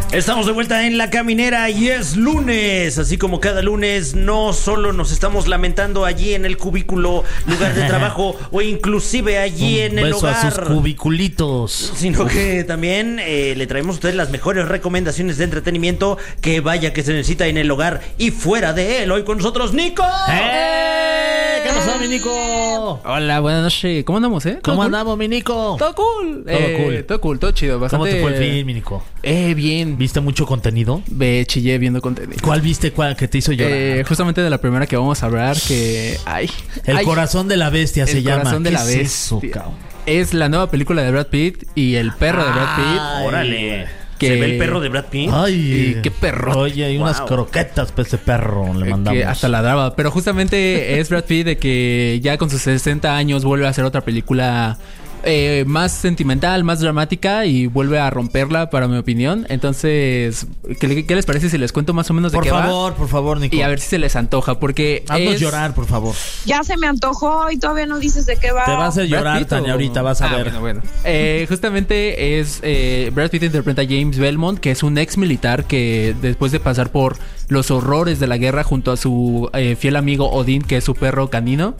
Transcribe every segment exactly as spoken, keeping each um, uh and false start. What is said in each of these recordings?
Estamos de vuelta en La Caminera y es lunes, así como cada lunes no solo nos estamos lamentando allí en el cubículo, lugar de trabajo o inclusive allí Un en el beso hogar, a sus cubiculitos, sino que también eh, le traemos a ustedes las mejores recomendaciones de entretenimiento que vaya que se necesita en el hogar y fuera de él. Hoy con nosotros Nico. ¡Eh! ¿Qué pasó, mi Nico? Hola, buenas noches. ¿Cómo andamos, eh? ¿Cómo cool? andamos, mi Nico? Todo cool. Todo eh, cool. Todo cool, todo chido. Bastante... ¿Cómo te fue el fin, mi Nico? Eh, bien. ¿Viste mucho contenido? Ve, chillé viendo contenido. ¿Cuál viste cuál que te hizo llorar? Eh, justamente de la primera que vamos a hablar, que... Ay, El ay, corazón de la bestia se el llama. corazón de ¿Qué la es bestia. eso, cabrón? Es la nueva película de Brad Pitt y el perro de Brad Pitt. Ay, Órale. que- ¿Se ve el perro de Brad Pitt? Ay, Y qué perro. Oye, hay unas Wow. croquetas para ese perro. Le Eh, mandamos. Que hasta ladraba. Pero justamente es Brad Pitt de que ya con sus sesenta años vuelve a hacer otra película eh, más sentimental, más dramática y vuelve a romperla, para mi opinión. Entonces, ¿qué, qué les parece si les cuento más o menos de Por qué va? favor, por favor, Nico. Y a ver si se les antoja, porque Haznos es... llorar, por favor. Ya se me antojó y todavía no dices de qué va. Te vas a hacer Brad llorar, Pitt, Tania, o- ahorita vas a Ah, ver. bueno, bueno. Eh, justamente es eh, Brad Pitt interpreta a James Belmont, que es un ex militar que después de pasar por los horrores de la guerra junto a su eh, fiel amigo Odín, que es su perro canino,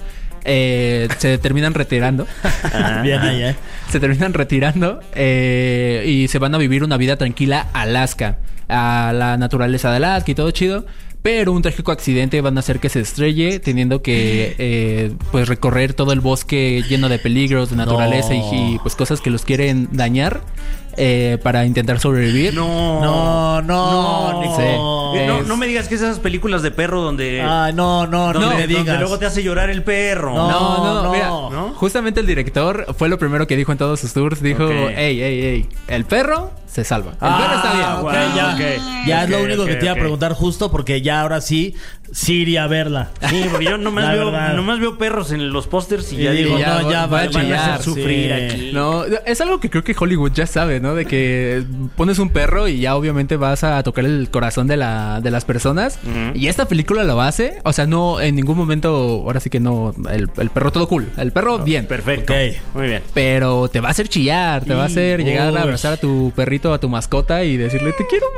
eh, se terminan retirando. Bien ahí, ¿eh? Se terminan retirando eh, y se van a vivir una vida tranquila a Alaska, a la naturaleza de Alaska y todo chido. Pero un trágico accidente van a hacer que se estrelle, teniendo que eh, pues recorrer todo el bosque lleno de peligros, de naturaleza No. y, y, pues cosas que los quieren dañar eh, para intentar sobrevivir. No. No, no, No, Nico. sí. Eh, no, Es- no me digas que esas películas de perro donde... Ay, no, no, no, donde, me donde digas. luego te hace llorar el perro. No. No, no, no, no, mira, ¿no? justamente el director fue lo primero que dijo en todos sus tours, dijo, Ok. ey, ey, ey, el perro se salva. El Ah, perro está bien. ok, Ah, ya, ok. ya Ok, es lo único ok, que te iba ok. a preguntar justo porque ya ahora sí, sí iría a verla. Sí, porque yo nomás, La veo, verdad. nomás veo perros en los pósters y Y ya digo, digo, ya no, ya va- va, va a van a chillar, hacer sufrir sí. aquí. No, es algo que creo que Hollywood ya sabe, ¿no? De que pones un perro y ya obviamente vas a tocar el corazón de la de las personas. Ujú. Y esta película lo hace. O sea, no, en ningún momento, ahora sí que no, el, el perro todo cool. El perro bien. perfecto. Ok. Muy bien. Pero te va a hacer chillar, te va a hacer Y- llegar uy. a abrazar a tu perrito, a tu mascota y decirle, te quiero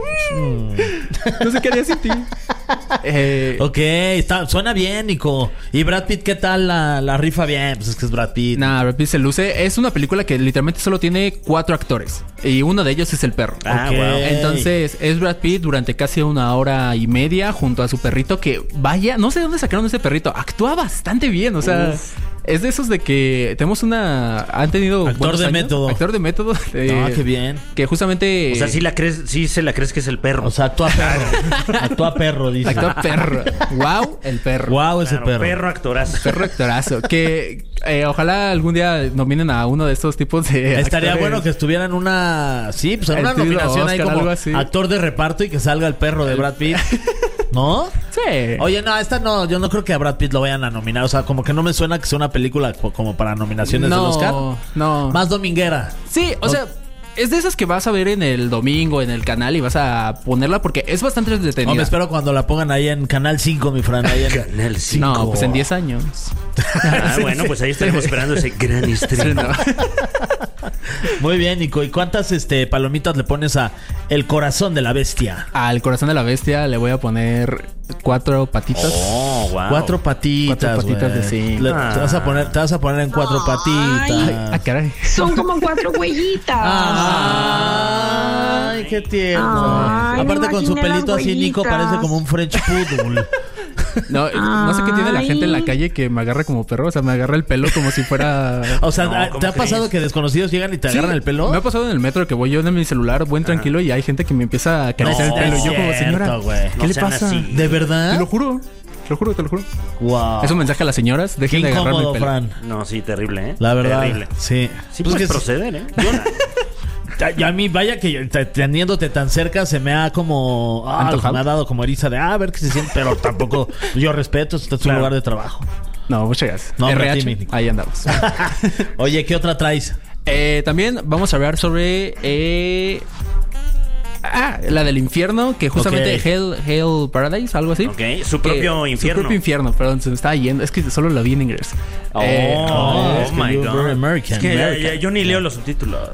mucho. No sé qué haría sin ti. Eh, Ok, está, suena bien, Nico. ¿Y Brad Pitt qué tal la, la rifa bien? Pues es que es Brad Pitt. Nah, Brad Pitt se luce. Es una película que literalmente solo tiene cuatro actores. Y uno de ellos es el perro. Ah, Ok. wow. Entonces es Brad Pitt durante casi una hora y media junto a su perrito que vaya, no sé de dónde sacaron ese perrito, actúa bastante bien, o sea, Uf. es de esos de que tenemos una, han tenido Actor buenos de años. método. Actor de método. eh, Ah, qué bien. Que justamente O sea, sí la crees, sí se la crees que es el perro. O sea, actúa perro. Actúa perro, dice. actúa perro. Wow, el perro. Wow, ese Claro, perro. perro actorazo. Perro actorazo. Que eh, ojalá algún día nominen a uno de estos tipos de Estaría actores. bueno que estuviera en una... Sí, pues en una Estilo nominación ahí Oscar, como algo así. actor de reparto y que salga el perro de Brad Pitt. ¿No? Sí. Oye, no, esta no, yo no creo que a Brad Pitt lo vayan a nominar. O sea, como que no me suena que sea una película co- como para nominaciones del Oscar. No. Más dominguera. Sí, o No. sea, es de esas que vas a ver en el domingo en el canal y vas a ponerla porque es bastante entretenida. Hombre, espero cuando la pongan ahí en Canal cinco, mi Fran. Ahí en Canal cinco. No, pues en diez años. Ah, bueno, pues ahí estaremos esperando ese gran Sí, estreno. no. Muy bien, Nico. ¿Y cuántas este, palomitas le pones a El corazón de la bestia? Al corazón de la bestia le voy a poner cuatro patitas. Oh, wow. Cuatro patitas, Cuatro patitas güey. de sí. Le- Ah. te, vas a poner, te vas a poner en cuatro Ay. patitas. Ah, caray. Son como cuatro huellitas. Ay, qué tierno. Ay, me Aparte con su imaginé las pelito así, Nico huellitas. parece como un French Poodle. No, no sé qué tiene la gente en la Ay. calle que me agarra como perro. O sea, me agarra el pelo como si fuera... O sea, No, ¿te ¿cómo ha pasado crees? que desconocidos llegan y te Sí, agarran el pelo? Me ha pasado en el metro que voy yo en mi celular, buen tranquilo, y hay gente que me empieza a acariciar No, el pelo. Y yo como, es señora, cierto, güey. ¿qué No le sean pasa? así. ¿De verdad? Te lo juro. Te lo juro, te lo juro. Wow. Es un mensaje a las señoras. Qué Dejen de agarrarme el incómodo, pelo. Fran. No, sí, terrible, ¿eh? La verdad. Terrible. Sí. Sí, Pues puedes que- proceder, ¿eh? Y a mí, vaya que te- teniéndote tan cerca se me ha como... Ah, ¿Antojado? me ha dado como eriza de... Ah, a ver qué se siente. Pero tampoco... Yo respeto, este es tu Claro. lugar de trabajo. No, muchas gracias. No, hombre, R H, a ti, Nico. ahí andamos. Oye, ¿qué otra traes? Eh, también vamos a hablar sobre... eh, Ah, la del infierno, que justamente Ok. Hell, Hell Paradise, algo así. Ok, su propio Que- infierno. Su propio infierno, perdón, se me estaba yendo. Es que solo lo vi en inglés. Oh, Eh, oh es que my you're God. very American, Es que ya- American. ya- yo ni leo los subtítulos.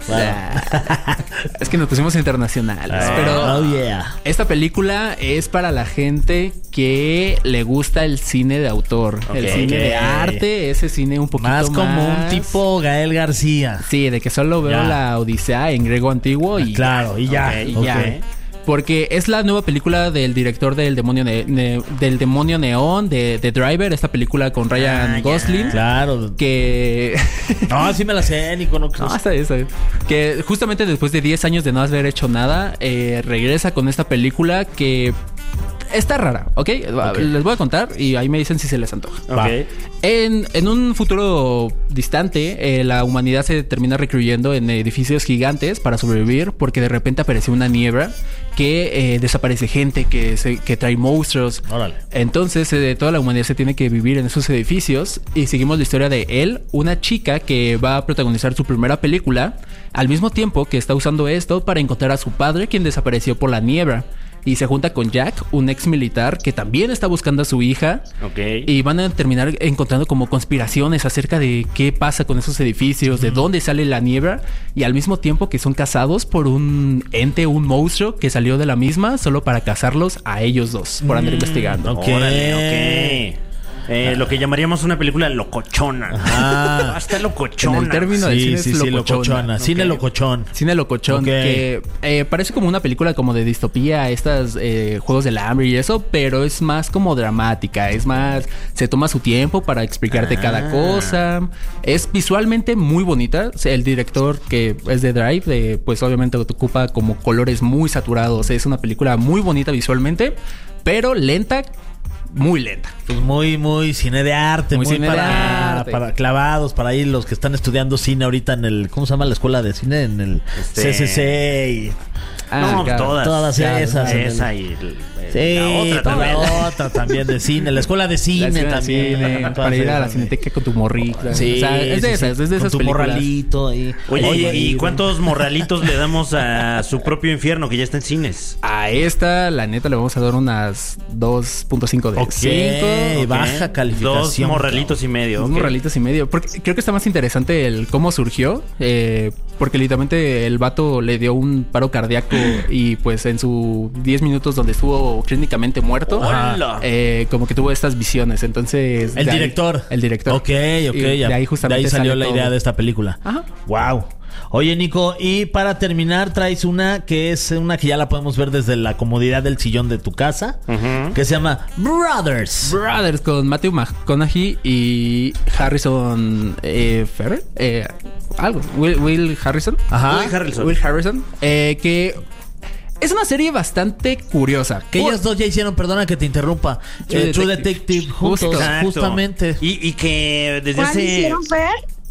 es que nos pusimos internacionales. Ah. Pero Oh, yeah. esta película es para la gente que le gusta el cine de autor. El Ok. cine de Ok. arte, ese cine un poquito Más más... como un tipo Gael García. Sí, de que solo veo Ya. la Odisea en griego antiguo y Claro, y ya. Ok, y ok. ya. Porque es la nueva película del director del demonio ne- ne- del demonio neón de, de Driver, esta película con Ryan Ah, ya. Gosling. Claro. Que No, sí me la sé, Nico. No, no, está bien, está bien. Que justamente después de diez años de no haber hecho nada, eh, regresa con esta película que está rara, ¿ok? Les voy a contar y ahí me dicen si se les antoja. Ok. En, en un futuro distante, eh, la humanidad se termina recluyendo en edificios gigantes para sobrevivir porque de repente apareció una niebla que eh, desaparece gente, que, se, que trae monstruos. Órale. Entonces eh, toda la humanidad se tiene que vivir en esos edificios y seguimos la historia de él, una chica que va a protagonizar su primera película, al mismo tiempo que está usando esto para encontrar a su padre quien desapareció por la niebla. Y se junta con Jack, un ex militar que también está buscando a su hija. Ok. Y van a terminar encontrando como conspiraciones acerca de qué pasa con esos edificios, de dónde sale la niebla. Y al mismo tiempo que son cazados por un ente, un monstruo que salió de la misma solo para cazarlos a ellos dos por andar investigando. ok. Órale, ok. Eh, lo que llamaríamos una película locochona. Ah. Hasta locochona. En el término del Sí, cine sí, es sí, locochona. locochona. Cine Ok. locochón. Cine locochón, Ok. que eh, parece como una película como de distopía, estas eh, juegos del hambre y eso, pero es más como dramática, es más, se toma su tiempo para explicarte Ah. cada cosa, es visualmente muy bonita, o sea, el director que es de Drive, de, pues obviamente ocupa como colores muy saturados, es una película muy bonita visualmente, pero lenta, muy lenta. Pues muy, muy cine de arte, muy, Muy cine de para, arte. para clavados, para ahí los que están estudiando cine ahorita en el, ¿cómo se llama la escuela de cine? En el Este- C C C y... Ah, No, claro. todas. Todas Claro, esas. Esa y el- Sí, la otra también. la otra también de cine, la escuela de La cine escena de también. cine, todas para ir a la esas, cineteca con tu morrita. Sí, o sea, es de sí, esas, sí. es de esas Con tu películas. morralito ahí. Oye, Oye, ¿y y- cuántos morralitos le damos a su propio infierno que ya está en cines? A esta, la neta, le vamos a dar unas dos punto cinco de Ok, cinco. baja Ok. calificación. Dos morralitos y medio. Dos ok. morralitos y medio. Porque creo que está más interesante el cómo surgió. eh, porque literalmente el vato le dio un paro cardíaco y pues en sus diez minutos donde estuvo clínicamente muerto, ¡Hola! eh, como que tuvo estas visiones. Entonces... El de ahí- director. el director. Ok, ok. Y ya. de ahí justamente de ahí salió sale la todo. idea de esta película. Ajá. Wow. Oye, Nico, y para terminar, traes una que es una que ya la podemos ver desde la comodidad del sillón de tu casa, Ujú. que se llama Brothers. Brothers con Matthew McConaughey y Harrison eh, Ferrer. Eh, algo. Will, Will Harrison. Ajá. Will Harrelson. Will Harrison. Eh, que es una serie bastante curiosa. Que ellos dos ya hicieron, perdona que te interrumpa, True eh, True Detective. Detective juntos, Justo. Exacto. justamente. Y, y que desde ¿Cuál hace... hicieron, Fer?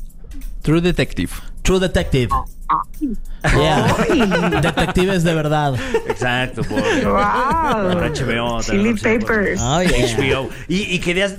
True Detective. True Detective. Yeah. Detectives de verdad. Exacto, por, Wow. por H B O. Chili también, por- Papers. Oh, yeah. H B O. Y, y que de-